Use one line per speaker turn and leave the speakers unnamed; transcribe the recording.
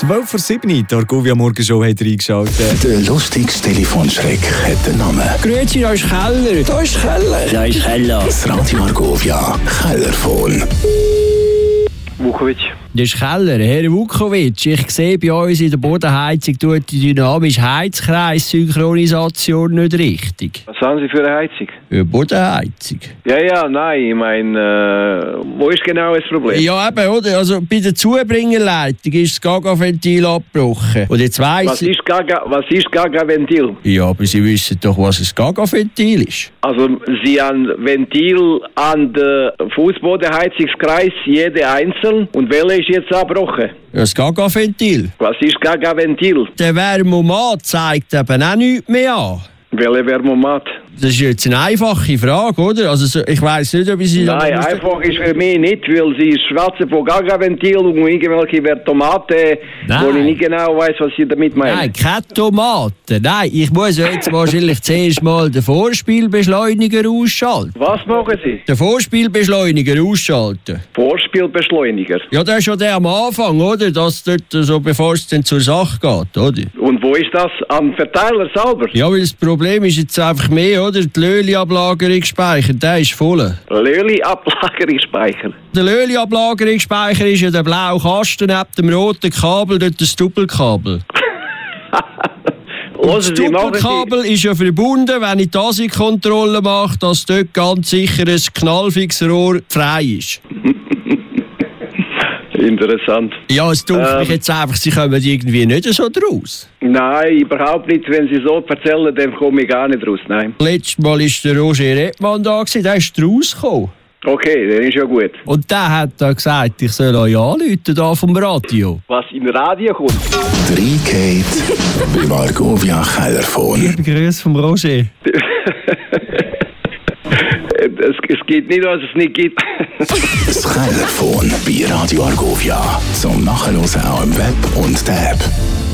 12:07 die Argovia Morgenshow hat reingeschaltet.
Der lustigste Telefonschreck hat den Namen.
Grüezi, da ist Keller.
Da ist Keller.
Da ist Keller.
Das Radio Argovia Kellerphone.
Vukovic.
Das ist Keller, Herr Vukovic. Ich sehe bei uns in der Bodenheizung tut die dynamische Heizkreis-Synchronisation nicht richtig.
Was haben Sie für eine Heizung?
Eine Bodenheizung.
Ja, nein, ich meine, wo ist genau das Problem?
Ja, eben, oder? Also bei der Zubringerleitung ist das Gaga-Ventil abgebrochen. Und jetzt weiss
Was ist Gaga-Ventil?
Ja, aber Sie wissen doch, was ein Gaga-Ventil ist.
Also, Sie haben Ventil an der Fußbodenheizungskreis, jede einzeln. Und welche ist jetzt abgebrochen?
Ja, das Gaga-Ventil.
Was ist Gaga-Ventil?
Der Wärmomat zeigt eben auch nichts mehr an.
Welche Wärmomat?
Das ist jetzt eine einfache Frage, oder? Also ich weiss nicht, ob ich Sie...
Nein, einfach ist für mich nicht, weil Sie schwatzen von Gaga-Ventil und irgendwelche Tomaten, wo ich nicht genau weiss, was Sie damit meinen.
Nein, keine Tomaten. Nein, ich muss jetzt wahrscheinlich zuerst mal den Vorspielbeschleuniger ausschalten.
Was machen Sie?
Den Vorspielbeschleuniger ausschalten.
Vorspielbeschleuniger.
Ja, das ist schon der am Anfang, oder? Das dort, so, bevor es dann zur Sache geht, oder?
Und wo ist das? Am Verteiler selber?
Ja, weil das Problem ist jetzt einfach mehr, oder? Der Löli-Ablagerungsspeicher, der ist voll.
Löli-Ablagerungsspeicher.
Der Löli-Ablagerungsspeicher ist ja der blaue Kasten neben dem roten Kabel, dort das Doppelkabel. Das Doppelkabel ist ja verbunden, wenn ich die ASI-Kontrolle mache, dass dort ganz sicher ein Knallfixrohr frei ist.
Interessant.
Ja, es tut mich jetzt einfach, Sie kommen irgendwie nicht so draus.
Nein, überhaupt nicht. Wenn Sie so erzählen, dann komme ich gar nicht raus. Nein.
Letztes Mal war der Roger Redmann da, der ist rausgekommen.
Okay, dann ist ja gut.
Und der hat da gesagt, ich soll euch anrufen, da vom Radio.
Was im Radio kommt?
Reingeht beim Argovia Kellerphone.
Liebe Grüße vom Roger.
Es gibt nicht, was es nicht gibt.
Das Kellerphone bei Radio Argovia. Zum Nachhören auch im Web und der App.